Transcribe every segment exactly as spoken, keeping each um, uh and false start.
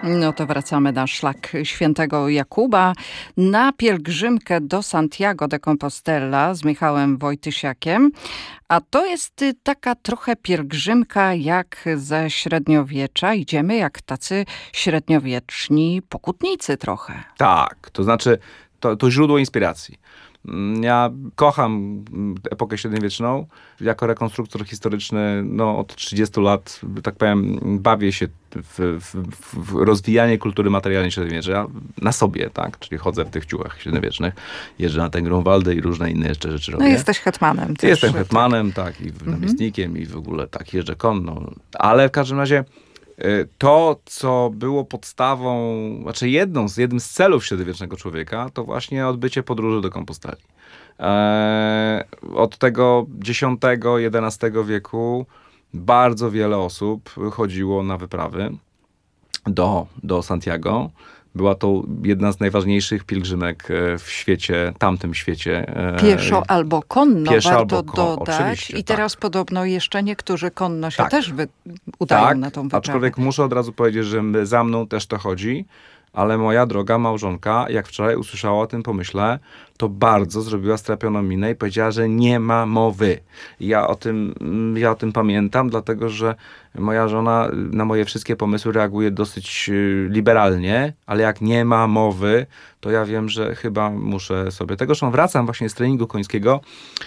No to wracamy na szlak świętego Jakuba, na pielgrzymkę do Santiago de Compostela z Michałem Wojtysiakiem. A to jest taka trochę pielgrzymka jak ze średniowiecza. Idziemy jak tacy średniowieczni pokutnicy trochę. Tak, to znaczy to, to źródło inspiracji. Ja kocham epokę średniowieczną. Jako rekonstruktor historyczny no, od trzydziestu lat, tak powiem, bawię się w, w, w rozwijanie kultury materialnej średniowiecza na sobie, tak? Czyli chodzę w tych ciuchach średniowiecznych, jeżdżę na tę Grunwaldę i różne inne jeszcze rzeczy robię. No jesteś hetmanem. Też, Jestem hetmanem, tak, tak i namiestnikiem i w ogóle tak, jeżdżę konno. Ale w każdym razie to, co było podstawą, znaczy jedną z, jednym z celów średniowiecznego człowieka, to właśnie odbycie podróży do Komposteli. Eee, od tego dziesiątego, jedenastego wieku bardzo wiele osób chodziło na wyprawy do, do Santiago. Była to jedna z najważniejszych pielgrzymek w świecie, tamtym świecie. Pieszo albo konno, Pieszo warto albo kon, dodać. I teraz tak. Podobno jeszcze niektórzy konno się tak. też wy, udają tak, na tą wyprawę. Aczkolwiek muszę od razu powiedzieć, że za mną też to chodzi. Ale moja droga małżonka, jak wczoraj usłyszała o tym pomyśle, to bardzo zrobiła strapioną minę i powiedziała, że nie ma mowy. Ja o tym, ja o tym pamiętam, dlatego że moja żona na moje wszystkie pomysły reaguje dosyć liberalnie, ale jak nie ma mowy, to ja wiem, że chyba muszę sobie... Tego, że wracam właśnie z treningu końskiego,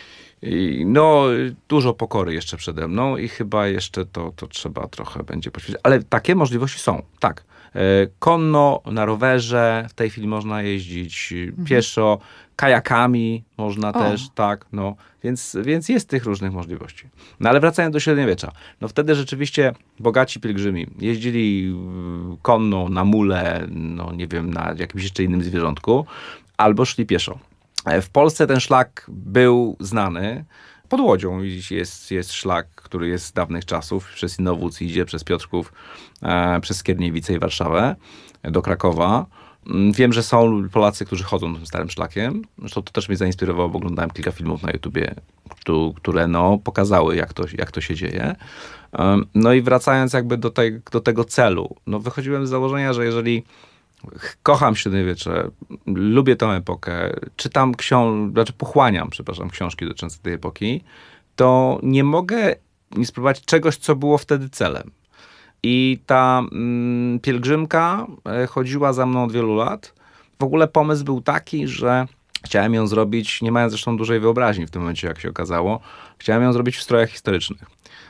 i no, dużo pokory jeszcze przede mną i chyba jeszcze to, to trzeba trochę będzie poświęcić. Ale takie możliwości są, tak. Konno, na rowerze, w tej chwili można jeździć mhm. pieszo, kajakami można o. też, tak, no. Więc, więc jest tych różnych możliwości. No ale wracając do średniowiecza, no wtedy rzeczywiście bogaci pielgrzymi jeździli konno, na mule, no nie wiem, na jakimś jeszcze innym zwierzątku, albo szli pieszo. W Polsce ten szlak był znany. Pod Łodzią jest, jest szlak, który jest z dawnych czasów. Przez Inowłódz idzie, przez Piotrków, e, przez Skierniewice i Warszawę do Krakowa. Wiem, że są Polacy, którzy chodzą tym starym szlakiem. Zresztą to też mnie zainspirowało, bo oglądałem kilka filmów na YouTubie, które no, pokazały, jak to, jak to się dzieje. No i wracając jakby do, tej, do tego celu, no wychodziłem z założenia, że jeżeli kocham średniowiecze, lubię tę epokę, czytam książki, znaczy pochłaniam, przepraszam, książki dotyczące tej epoki, to nie mogę nie spróbować czegoś, co było wtedy celem. I ta mm, pielgrzymka chodziła za mną od wielu lat. W ogóle pomysł był taki, że chciałem ją zrobić, nie mając zresztą dużej wyobraźni w tym momencie, jak się okazało, chciałem ją zrobić w strojach historycznych.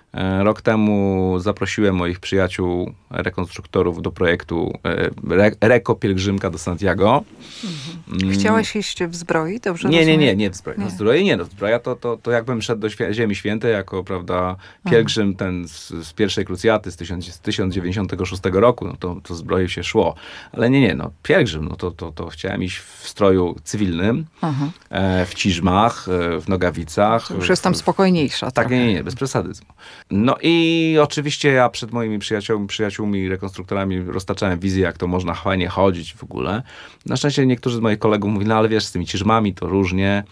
Rok temu zaprosiłem moich przyjaciół, rekonstruktorów do projektu Re- Reko Pielgrzymka do Santiago. Mhm. Chciałeś iść w zbroi? Dobrze nie, rozumiem? nie, nie, nie w zbroi. Nie. No, zbroi nie, no zbroja to, to, to jakbym szedł do świ- Ziemi Świętej jako, prawda, pielgrzym Aha. ten z, z pierwszej krucjaty z, tysiąc, z tysiąc dziewięćdziesiątego szóstego roku, no to, to zbroje się szło. Ale nie, nie, no pielgrzym, no to, to, to chciałem iść w stroju cywilnym, e, w ciżmach, e, w nogawicach. To już jest tam spokojniejsza. Tak, nie, nie, nie, bez przesadyzmu. No i oczywiście ja przed moimi przyjaciółmi, przyjaciółmi, rekonstruktorami roztaczałem wizję, jak to można fajnie chodzić w ogóle. Na szczęście niektórzy z moich kolegów mówili, no ale wiesz, z tymi ciżmami to różnie.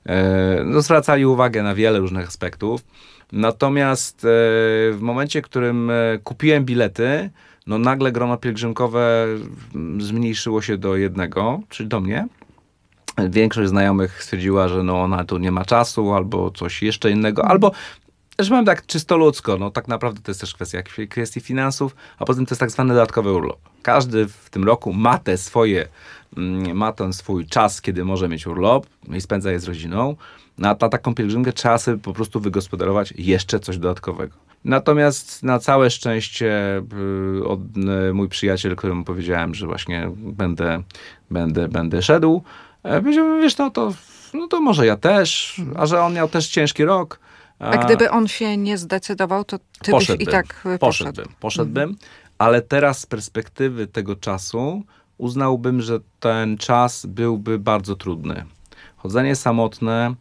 E, no zwracali uwagę na wiele różnych aspektów. Natomiast e, w momencie, w którym kupiłem bilety, no nagle grono pielgrzymkowe zmniejszyło się do jednego, czyli do mnie. Większość znajomych stwierdziła, że no ona tu nie ma czasu, albo coś jeszcze innego, albo że powiem tak czysto ludzko, no tak naprawdę to jest też kwestia kwestii finansów, a poza tym to jest tak zwany dodatkowy urlop. Każdy w tym roku ma te swoje, ma ten swój czas, kiedy może mieć urlop i spędza je z rodziną. Na, na taką pielgrzymkę trzeba sobie po prostu wygospodarować jeszcze coś dodatkowego. Natomiast na całe szczęście od, mój przyjaciel, któremu powiedziałem, że właśnie będę, będę, będę szedł, powiedział, wiesz, no to, no to może ja też, a że on miał też ciężki rok. A gdyby on się nie zdecydował, to ty byś i tak poszedł. Poszedłbym, poszedłbym, mhm. ale teraz z perspektywy tego czasu uznałbym, że ten czas byłby bardzo trudny. Chodzenie samotne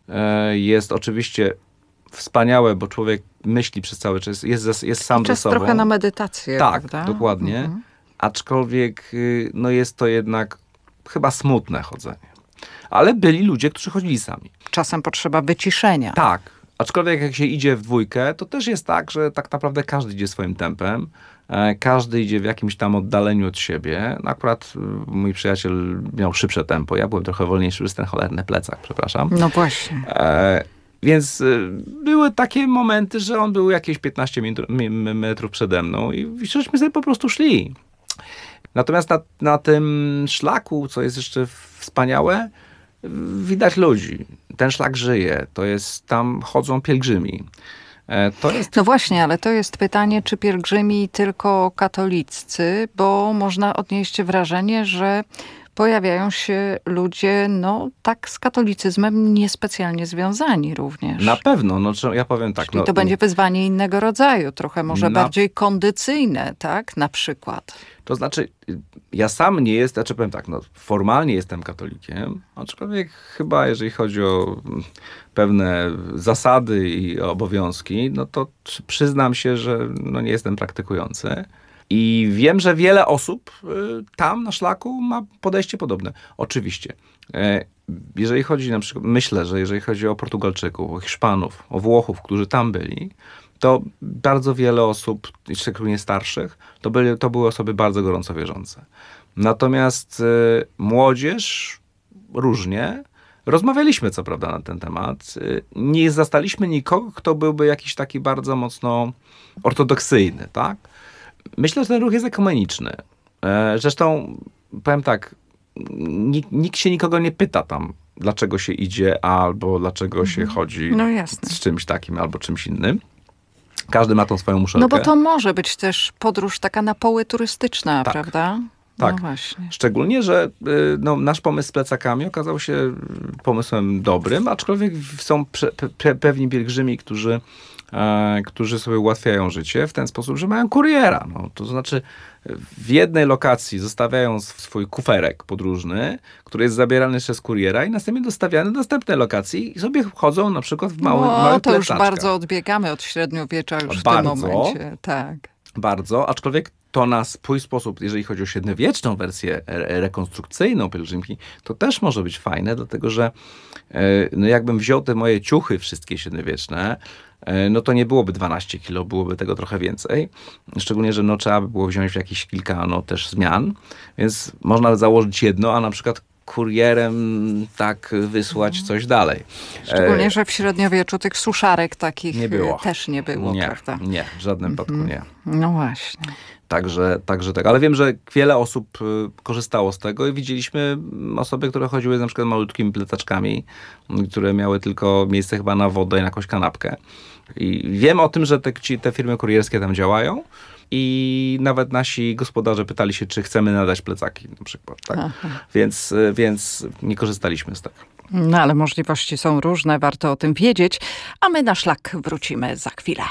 e, jest oczywiście wspaniałe, bo człowiek myśli przez cały czas, jest, jest sam czas ze sobą. Trochę na medytację, tak, prawda? dokładnie. Mhm. Aczkolwiek no jest to jednak chyba smutne chodzenie. Ale byli ludzie, którzy chodzili sami. Czasem potrzeba wyciszenia. Tak. Aczkolwiek jak się idzie w dwójkę, to też jest tak, że tak naprawdę każdy idzie swoim tempem. Każdy idzie w jakimś tam oddaleniu od siebie. No akurat mój przyjaciel miał szybsze tempo. Ja byłem trochę wolniejszy przez ten cholerny plecak, przepraszam. No właśnie. E, więc y, były takie momenty, że on był jakieś piętnaście metrów przede mną i żeśmy sobie po prostu szli. Natomiast na, na tym szlaku, co jest jeszcze wspaniałe, widać ludzi. Ten szlak żyje. To jest, tam chodzą pielgrzymi. To jest... No właśnie, ale to jest pytanie, czy pielgrzymi tylko katoliccy, bo można odnieść wrażenie, że pojawiają się ludzie, no tak z katolicyzmem niespecjalnie związani również. Na pewno, no ja powiem tak. Czyli no, to będzie wyzwanie innego rodzaju, trochę może na... bardziej kondycyjne, tak, na przykład. To znaczy, ja sam nie jestem, znaczy powiem tak, no formalnie jestem katolikiem, aczkolwiek chyba jeżeli chodzi o pewne zasady i obowiązki, no to przyznam się, że no nie jestem praktykujący. I wiem, że wiele osób tam na szlaku ma podejście podobne. Oczywiście. Jeżeli chodzi na przykład, myślę, że jeżeli chodzi o Portugalczyków, o Hiszpanów, o Włochów, którzy tam byli, to bardzo wiele osób, szczególnie starszych, to, byli, to były osoby bardzo gorąco wierzące. Natomiast y, młodzież różnie. Rozmawialiśmy co prawda na ten temat. Y, nie zastaliśmy nikogo, kto byłby jakiś taki bardzo mocno ortodoksyjny, tak? Myślę, że ten ruch jest ekumeniczny. E, zresztą, powiem tak, nikt, nikt się nikogo nie pyta tam, dlaczego się idzie, albo dlaczego się chodzi no jasne. z czymś takim, albo czymś innym. Każdy ma tą swoją muszelkę. No bo to może być też podróż taka na poły turystyczna, tak. prawda? Tak. No właśnie. Szczególnie, że no, nasz pomysł z plecakami okazał się pomysłem dobrym, aczkolwiek są pe, pe, pewni pielgrzymi, którzy E, którzy sobie ułatwiają życie w ten sposób, że mają kuriera. No, to znaczy w jednej lokacji zostawiają swój kuferek podróżny, który jest zabierany przez kuriera i następnie dostawiany do następnej lokacji i sobie chodzą na przykład w małych, no, małych to już plecaczkach. bardzo odbiegamy od średniowiecza już bardzo, w tym momencie. Tak. Bardzo, aczkolwiek to na swój sposób, jeżeli chodzi o średniowieczną wersję re- rekonstrukcyjną pielgrzymki, to też może być fajne, dlatego że e, no jakbym wziął te moje ciuchy wszystkie średniowieczne, no to nie byłoby dwanaście kilo, byłoby tego trochę więcej. Szczególnie, że no, trzeba by było wziąć jakieś kilka no, też zmian, więc można założyć jedno, a na przykład kurierem tak wysłać coś dalej. Szczególnie, że w średniowieczu tych suszarek takich nie było. też nie było, nie, prawda? Nie, w żadnym wypadku nie. No właśnie. Także, także tak. Ale wiem, że wiele osób korzystało z tego i widzieliśmy osoby, które chodziły na przykład malutkimi plecaczkami, które miały tylko miejsce chyba na wodę i na jakąś kanapkę. I wiem o tym, że te, te firmy kurierskie tam działają i nawet nasi gospodarze pytali się, czy chcemy nadać plecaki na przykład. Tak? Więc, więc nie korzystaliśmy z tego. No ale możliwości są różne, warto o tym wiedzieć, a my na szlak wrócimy za chwilę.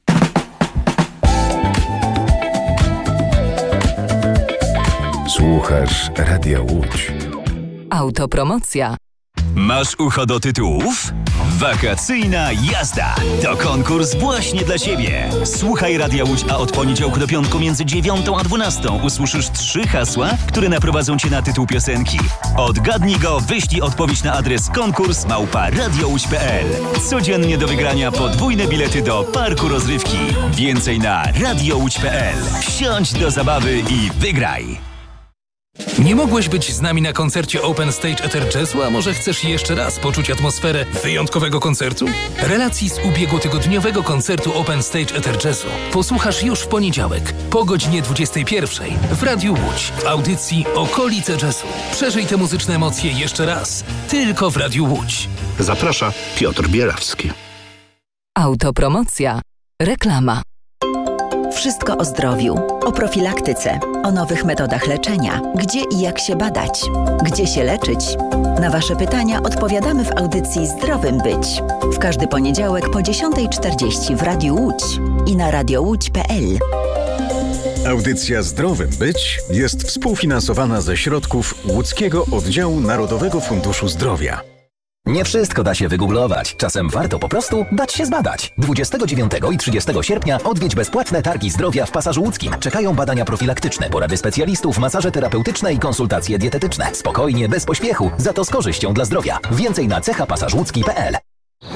Słuchasz Radia Łódź. Autopromocja. Masz ucho do tytułów? Wakacyjna jazda to konkurs właśnie dla Ciebie. Słuchaj Radia Łódź, a od poniedziałku do piątku między dziewiątą a dwunastą usłyszysz trzy hasła, które naprowadzą Cię na tytuł piosenki. Odgadnij go, wyślij odpowiedź na adres konkurs małpa radiołódź kropka p l. Codziennie do wygrania podwójne bilety do parku rozrywki. Więcej na radiołódź kropka p l. Wsiądź do zabawy i wygraj. Nie mogłeś być z nami na koncercie Open Stage Ether Jazzu, a może chcesz jeszcze raz poczuć atmosferę wyjątkowego koncertu? Relacji z ubiegłotygodniowego koncertu Open Stage Ether Jazzu posłuchasz już w poniedziałek po godzinie dwudziestej pierwszej w Radiu Łódź w audycji Okolice Jazzu. Przeżyj te muzyczne emocje jeszcze raz, tylko w Radiu Łódź. Zaprasza Piotr Bielawski. Autopromocja. Reklama. Wszystko o zdrowiu, o profilaktyce, o nowych metodach leczenia, gdzie i jak się badać, gdzie się leczyć. Na Wasze pytania odpowiadamy w audycji Zdrowym Być. W każdy poniedziałek po dziesiątej czterdzieści w Radiu Łódź i na radiołódź kropka p l. Audycja Zdrowym Być jest współfinansowana ze środków Łódzkiego Oddziału Narodowego Funduszu Zdrowia. Nie wszystko da się wygooglować. Czasem warto po prostu dać się zbadać. dwudziestego dziewiątego i trzydziestego sierpnia odwiedź bezpłatne targi zdrowia w Pasażu Łódzkim. Czekają badania profilaktyczne, porady specjalistów, masaże terapeutyczne i konsultacje dietetyczne. Spokojnie, bez pośpiechu, za to z korzyścią dla zdrowia. Więcej na cecha pasaż łódzki kropka p l.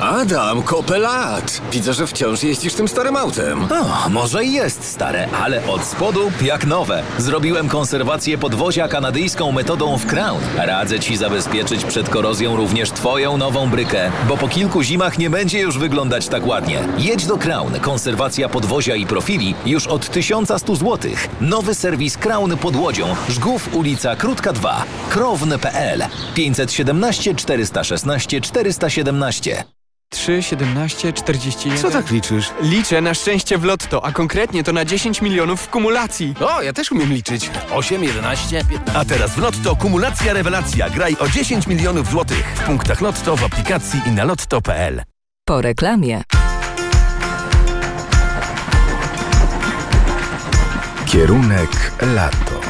Adam, kopę lat. Widzę, że wciąż jeździsz tym starym autem. O, może i jest stare, ale od spodu jak nowe. Zrobiłem konserwację podwozia kanadyjską metodą w Crown. Radzę ci zabezpieczyć przed korozją również twoją nową brykę, bo po kilku zimach nie będzie już wyglądać tak ładnie. Jedź do Crown. Konserwacja podwozia i profili już od tysiąc sto złotych. Nowy serwis Crown pod Łodzią. Żgów, ulica Krótka dwa. krowny kropka p l pięćset siedemnaście czterysta szesnaście czterysta siedemnaście. trzy, siedemnaście, czterdzieści jeden. Co tak liczysz? Liczę na szczęście w lotto, a konkretnie to na dziesięć milionów w kumulacji. O, ja też umiem liczyć. osiem, jedenaście, piętnaście. A teraz w Lotto kumulacja rewelacja. Graj o dziesięć milionów złotych. W punktach Lotto, w aplikacji i na lotto kropka p l. Po reklamie. Kierunek lato.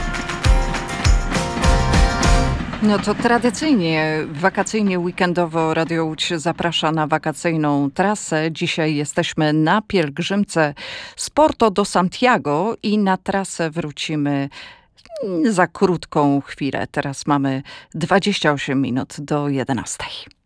No to tradycyjnie, wakacyjnie, weekendowo Radio Łódź zaprasza na wakacyjną trasę. Dzisiaj jesteśmy na pielgrzymce z Porto do Santiago i na trasę wrócimy za krótką chwilę. Teraz mamy dwadzieścia osiem minut do jedenastej.